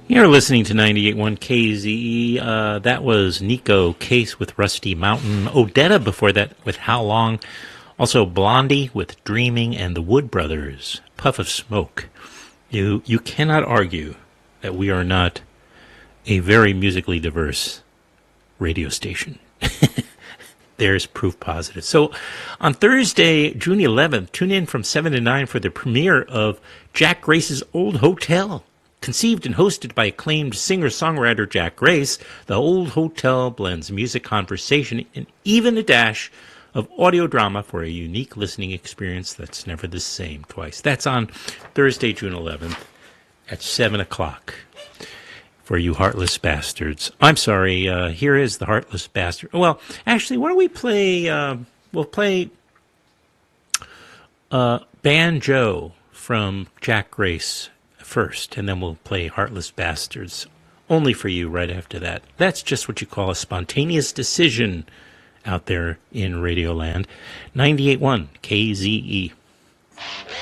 You're listening to 98.1 KZE. That was Nico Case with Rusty Mountain. Odetta before that with How Long. Also Blondie with Dreaming, and the Wood Brothers, Puff of Smoke. You cannot argue that we are not a very musically diverse radio station. There's proof positive. So on Thursday, June 11th, tune in from 7 to 9 for the premiere of Jack Grace's Old Hotel. Conceived and hosted by acclaimed singer-songwriter Jack Grace, The Old Hotel blends music, conversation, and even a dash of audio drama for a unique listening experience that's never the same twice. That's on Thursday, June 11th at 7 o'clock. For you heartless bastards. I'm sorry, here is the heartless bastard. Well, actually, why don't we play, we'll play Banjo from Jack Grace first, and then we'll play Heartless Bastards only for you right after that. That's just what you call a spontaneous decision out there in Radioland. 98.1 KZE.